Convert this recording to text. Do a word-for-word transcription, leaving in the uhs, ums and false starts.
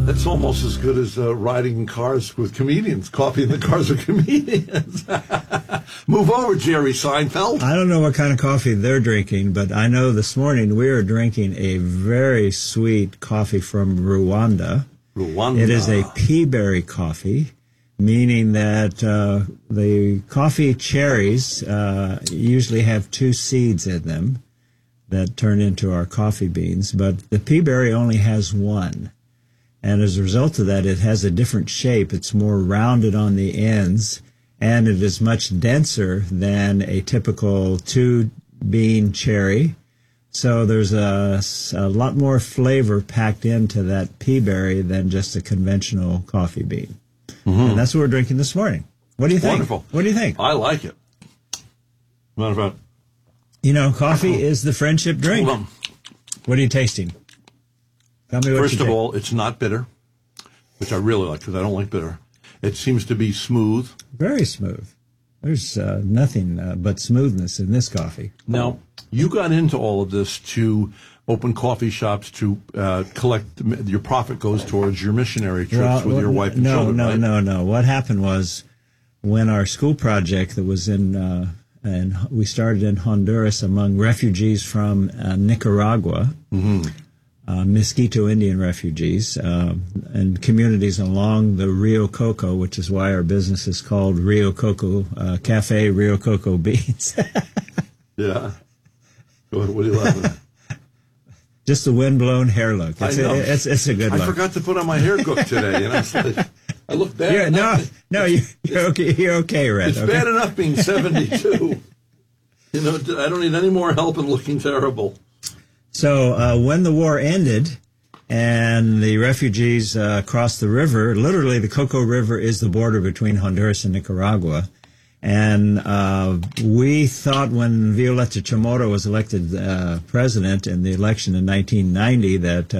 That's almost as good as uh, riding in cars with comedians, coffee in the cars with comedians. Move over, Jerry Seinfeld. I don't know what kind of coffee they're drinking, but I know this morning we are drinking a very sweet coffee from Rwanda. Rwanda. It is a pea berry coffee, meaning that uh, the coffee cherries uh, usually have two seeds in them that turn into our coffee beans, but the pea berry only has one. And as a result of that, it has a different shape. It's more rounded on the ends, and it is much denser than a typical two-bean cherry. So there's a, a lot more flavor packed into that pea berry than just a conventional coffee bean. Mm-hmm. And that's what we're drinking this morning. What do you think? Wonderful. What do you think? I like it. Matter of fact, you know, coffee is the friendship drink. Hold on. What are you tasting? Tell me what First you of think. all, it's not bitter, which I really like because I don't like bitter. It seems to be smooth. Very smooth. There's uh, nothing uh, but smoothness in this coffee. Now, you got into all of this to open coffee shops to uh, collect, your profit goes towards your missionary trips well, with your wife and no, children, No, right? no, no, no. What happened was when our school project that was in, uh, and we started in Honduras among refugees from uh, Nicaragua, mm-hmm. uh, Mosquito Indian refugees, uh, and communities along the Rio Coco, which is why our business is called Rio Coco uh, Cafe Rio Coco Beans. Yeah. What are you laughing at? Just the wind-blown hair look. It's, I know. A, it's, it's a good I look. forgot to put on my hair cook today. You know, it's like, I look bad. Yeah, no, enough. no, you, you're okay. You're okay, Red. It's okay? bad enough being seventy-two. You know, I don't need any more help in looking terrible. So uh, when the war ended and the refugees uh, crossed the river, literally the Coco River is the border between Honduras and Nicaragua. And uh, we thought when Violeta Chamorro was elected uh, president in the election in nineteen ninety that uh,